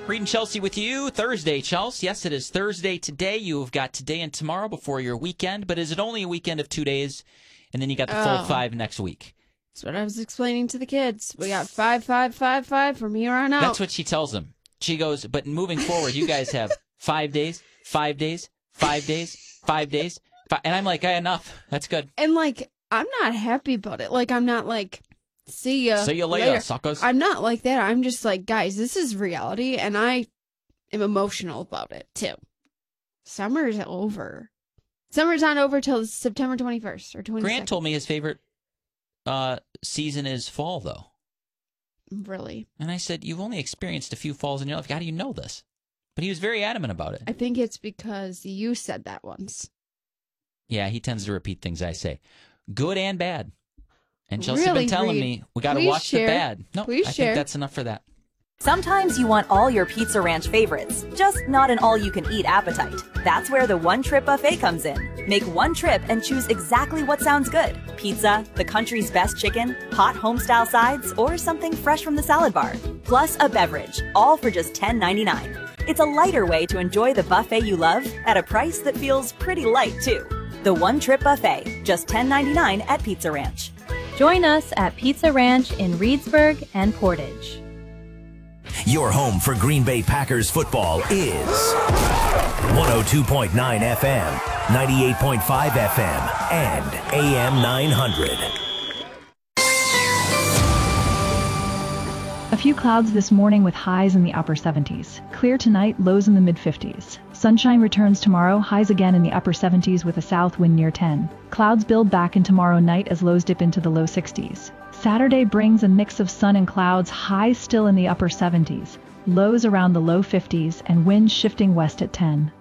Reed and Chelsea with you. Thursday, Chelsea. Yes, it is Thursday today. You've got today and tomorrow before your weekend. But is it only a weekend of 2 days? And then you got the full 5 next week. That's what I was explaining to the kids. We got 5, 5, 5, 5 from here on out. That's what she tells them. She goes, but moving forward, you guys have 5 days, 5 days, 5 days, 5 days. And I'm like, enough. That's good. And, like, I'm not happy about it. Like, I'm not like, see ya later, suckers. I'm not like that. I'm just like, guys, this is reality, and I am emotional about it, too. Summer is over. Summer's not over till September 21st or 22nd. Grant told me his favorite season is fall, though. Really? And I said, you've only experienced a few falls in your life. How do you know this? But he was very adamant about it. I think it's because you said that once. Yeah, he tends to repeat things I say. Good and bad. And Chelsea's been telling me, we got to watch the bad. No, I think that's enough for that. Sometimes you want all your Pizza Ranch favorites, just not an all-you-can-eat appetite. That's where the One Trip Buffet comes in. Make one trip and choose exactly what sounds good. Pizza, the country's best chicken, hot home-style sides, or something fresh from the salad bar. Plus a beverage, all for just $10.99. It's a lighter way to enjoy the buffet you love at a price that feels pretty light, too. The One Trip Buffet, just $10.99 at Pizza Ranch. Join us at Pizza Ranch in Reedsburg and Portage. Your home for Green Bay Packers football is 102.9 FM, 98.5 FM, and AM 900. A few clouds this morning with highs in the upper 70s. Clear tonight, lows in the mid-50s. Sunshine returns tomorrow, highs again in the upper 70s with a south wind near 10. Clouds build back in tomorrow night as lows dip into the low 60s. Saturday brings a mix of sun and clouds, highs still in the upper 70s, lows around the low 50s, and winds shifting west at 10.